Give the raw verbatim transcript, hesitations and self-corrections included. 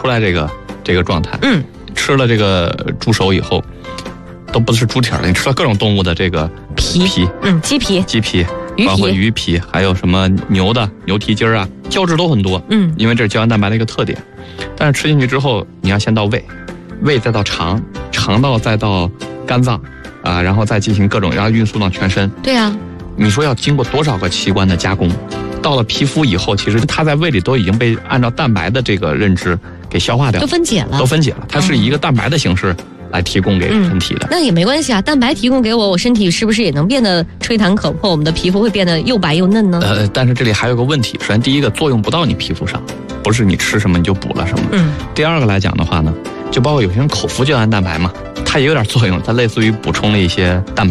出来这个这个状态。 嗯， 吃了这个猪手以后，都不是猪蹄了，你吃了各种动物的这个皮皮， 嗯，鸡皮、 鸡皮， 鱼包括皮， 鱼皮，还有什么牛的牛蹄筋啊，胶质都很多。 嗯， 因为这是胶原蛋白的一个特点。但是吃进去之后，你要先到胃，胃再到肠，肠道再到肝脏，啊，然后再进行各种，然后运输到全身。 对啊， 你说要经过多少个器官的加工？到了皮肤以后，其实它在胃里都已经被按照蛋白的这个认知给消化掉， 都分解了， 都分解了。它是以一个蛋白的形式来提供给身体的。 嗯、那也没关系啊，蛋白提供给我，我身体是不是也能变得吹弹可破？我们的皮肤会变得又白又嫩呢？ 呃，但是这里还有个问题，首先第一个作用不到你皮肤上，不是你吃什么你就补了什么。 嗯。 第二个来讲的话呢，就包括有些人口服胶原蛋白嘛，它也有点作用，它类似于补充了一些蛋白。